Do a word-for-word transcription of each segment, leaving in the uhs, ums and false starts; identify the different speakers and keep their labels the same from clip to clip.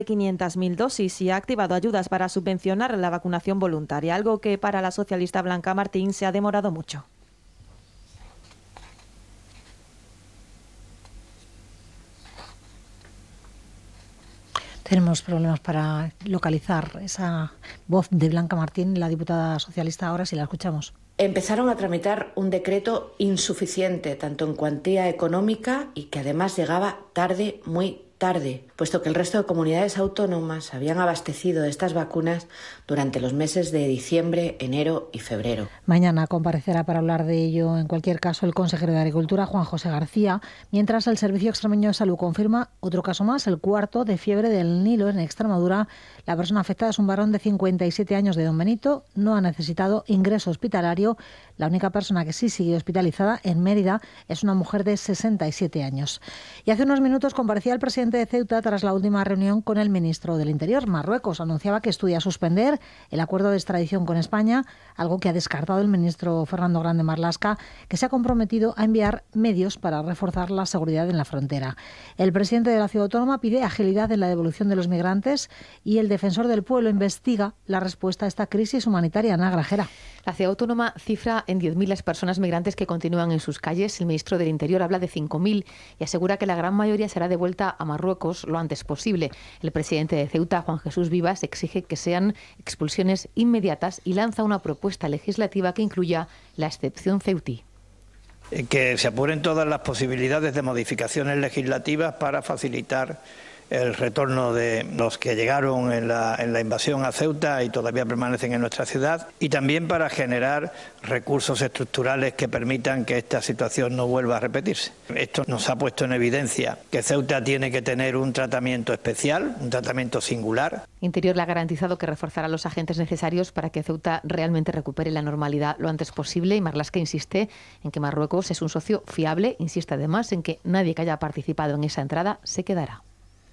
Speaker 1: quinientas mil dosis y ha activado ayudas para subvencionar la vacunación voluntaria, algo que para la socialista Blanca Martín se ha demorado mucho.
Speaker 2: Tenemos problemas para localizar esa voz de Blanca Martín, la diputada socialista. Ahora sí la escuchamos.
Speaker 3: Empezaron a tramitar un decreto insuficiente, tanto en cuantía económica y que además llegaba tarde, muy tarde, puesto que el resto de comunidades autónomas habían abastecido de estas vacunas durante los meses de diciembre, enero y febrero.
Speaker 2: Mañana comparecerá para hablar de ello, en cualquier caso, el consejero de Agricultura, Juan José García, mientras el Servicio Extremeño de Salud confirma otro caso más, el cuarto de fiebre del Nilo en Extremadura. La persona afectada es un varón de cincuenta y siete años de Don Benito, no ha necesitado ingreso hospitalario. La única persona que sí sigue hospitalizada en Mérida es una mujer de sesenta y siete años. Y hace unos minutos comparecía el presidente de Ceuta tras la última reunión con el ministro del Interior. Marruecos anunciaba que estudia suspender el acuerdo de extradición con España, algo que ha descartado el ministro Fernando Grande Marlaska, que se ha comprometido a enviar medios para reforzar la seguridad en la frontera. El presidente de la ciudad autónoma pide agilidad en la devolución de los migrantes y el defensor del pueblo investiga la respuesta a esta crisis humanitaria. Ana Grajera.
Speaker 4: La ciudad autónoma cifra en diez mil las personas migrantes que continúan en sus calles. El ministro del Interior habla de cinco mil y asegura que la gran mayoría será devuelta a Marruecos lo antes posible. El presidente de Ceuta, Juan Jesús Vivas, exige que sean expulsiones inmediatas y lanza una propuesta legislativa que incluya la excepción ceutí.
Speaker 5: Que se apuren todas las posibilidades de modificaciones legislativas para facilitar el retorno de los que llegaron en la, en la invasión a Ceuta y todavía permanecen en nuestra ciudad, y también para generar recursos estructurales que permitan que esta situación no vuelva a repetirse. Esto nos ha puesto en evidencia que Ceuta tiene que tener un tratamiento especial, un tratamiento singular.
Speaker 4: Interior le ha garantizado que reforzará los agentes necesarios para que Ceuta realmente recupere la normalidad lo antes posible, y Marlaska insiste en que Marruecos es un socio fiable, insiste además en que nadie que haya participado en esa entrada se quedará.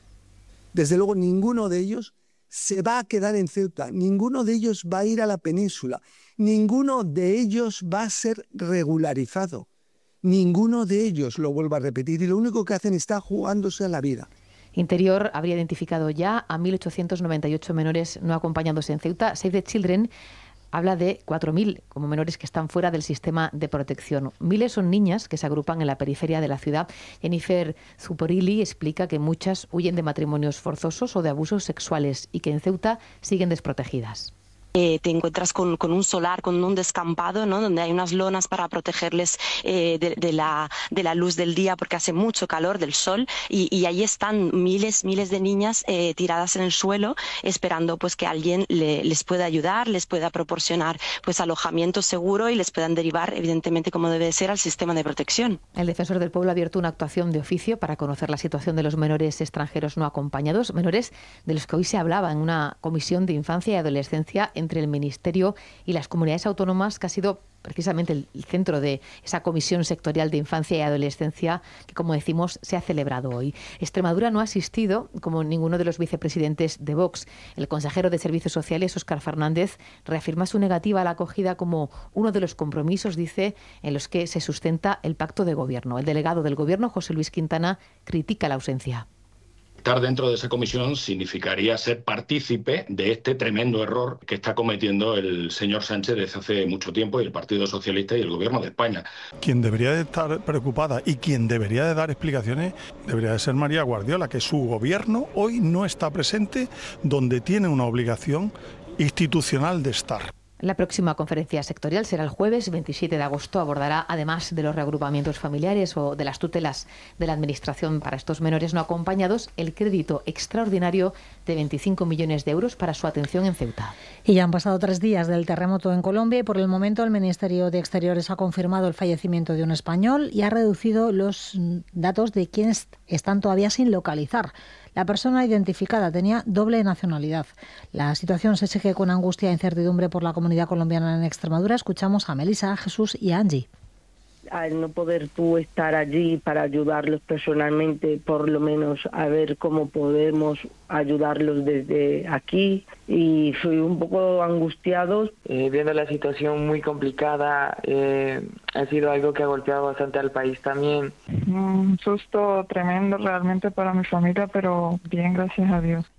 Speaker 6: Desde luego, ninguno de ellos se va a quedar en Ceuta, ninguno de ellos va a ir a la península, ninguno de ellos va a ser regularizado, ninguno de ellos, lo vuelvo a repetir, y lo único que hacen está jugándose a la vida.
Speaker 4: Interior habría identificado ya a mil ochocientos noventa y ocho menores no acompañados en Ceuta. Save the Children habla de cuatro mil como menores que están fuera del sistema de protección. Miles son niñas que se agrupan en la periferia de la ciudad. Jennifer Zuporilli explica que muchas huyen de matrimonios forzosos o de abusos sexuales y que en Ceuta siguen desprotegidas.
Speaker 7: Eh, te encuentras con, con un solar, con un descampado, ¿no? Donde hay unas lonas para protegerles eh, de, de, la, de la luz del día porque hace mucho calor, del sol, y, y ahí están miles, miles de niñas eh, tiradas en el suelo esperando pues que alguien le, les pueda ayudar, les pueda proporcionar pues alojamiento seguro y les puedan derivar, evidentemente, como debe ser, al sistema de protección.
Speaker 4: El defensor del pueblo ha abierto una actuación de oficio para conocer la situación de los menores extranjeros no acompañados, menores de los que hoy se hablaba en una comisión de infancia y adolescencia entre el Ministerio y las comunidades autónomas, que ha sido precisamente el centro de esa comisión sectorial de infancia y adolescencia que, como decimos, se ha celebrado hoy. Extremadura no ha asistido, como ninguno de los vicepresidentes de Vox. El consejero de Servicios Sociales, Óscar Fernández, reafirma su negativa a la acogida como uno de los compromisos, dice, en los que se sustenta el pacto de gobierno. El delegado del gobierno, José Luis Quintana, critica la ausencia.
Speaker 8: Estar dentro de esa comisión significaría ser partícipe de este tremendo error que está cometiendo el señor Sánchez desde hace mucho tiempo, y el Partido Socialista y el Gobierno de España.
Speaker 9: Quien debería de estar preocupada y quien debería de dar explicaciones debería de ser María Guardiola, que su gobierno hoy no está presente donde tiene una obligación institucional de estar.
Speaker 4: La próxima conferencia sectorial será el jueves veintisiete de agosto. Abordará, además de los reagrupamientos familiares o de las tutelas de la Administración para estos menores no acompañados, el crédito extraordinario de veinticinco millones de euros para su atención en Ceuta.
Speaker 2: Y ya han pasado tres días del terremoto en Colombia y por el momento el Ministerio de Exteriores ha confirmado el fallecimiento de un español y ha reducido los datos de quienes están todavía sin localizar. La persona identificada tenía doble nacionalidad. La situación se sigue con angustia e incertidumbre por la comunidad colombiana en Extremadura. Escuchamos a Melissa, a Jesús y a Angie.
Speaker 10: Al no poder tú estar allí para ayudarlos personalmente, por lo menos a ver cómo podemos ayudarlos desde aquí, y fui un poco angustiado.
Speaker 11: Eh, viendo la situación muy complicada, eh, ha sido algo que ha golpeado bastante al país también.
Speaker 12: Un susto tremendo realmente para mi familia, pero bien, gracias a Dios.